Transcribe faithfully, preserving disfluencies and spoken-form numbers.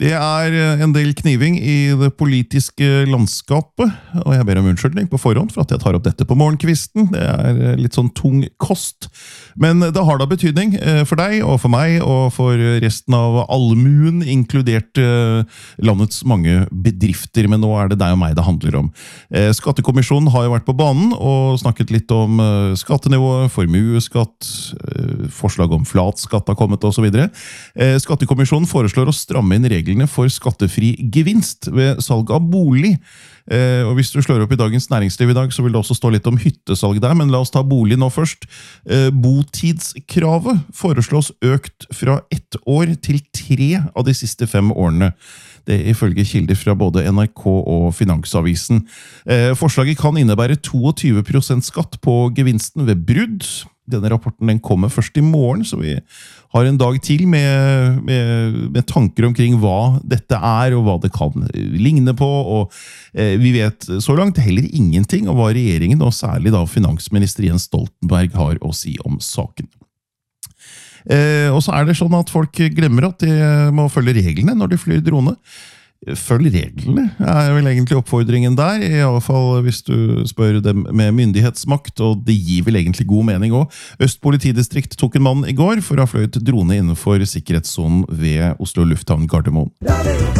Det er en del kniving i det politiske landskapet, og jeg ber om unnskyldning på forhånd for at jeg tar opp dette på morgenkvisten. Det er litt sånn tung kost, men det har da betydning for deg og for meg og for resten av allmuen, inkludert landets mange bedrifter, men nå er det deg og meg det handler om. Skattekommisjonen har jo vært på banen og snakket litt om skattenivå, formueskatt, forslag om flatskatt har kommet og så videre. Skattekommisjonen foreslår å stramme inn reglene for skattefri gevinst ved salg av bolig. Eh, og hvis du slår opp i Dagens Næringsliv i dag, så vil det også stå litt om hyttesalg der, men la oss ta bolig nå først. Eh, botidskravet foreslås økt fra ett år til tre av de siste fem årene. Det er ifølge kilder fra både N R K og Finansavisen. Eh, forslaget kan innebære tjueto prosent skatt på gevinsten ved brudd. Denne rapporten den kommer først i morgen, så vi har en dag til med, med, med tanker omkring hva dette er, og hva det kan ligne på. Og eh, vi vet så langt heller ingenting om hva regjeringen, og særlig da finansminister Jens Stoltenberg, har å si om saken. Eh, og så er det sånn at folk glemmer at de må følge reglene når de flyr drone. Følg reglene er vel egentlig oppfordringen der, i alle fall hvis du spør dem med myndighetsmakt, og det gir vel egentlig god mening også. Øst politidistrikt tok en mann i går for å ha fløyet drone innenfor sikkerhetssonen ved Oslo Lufthavn Gardermoen.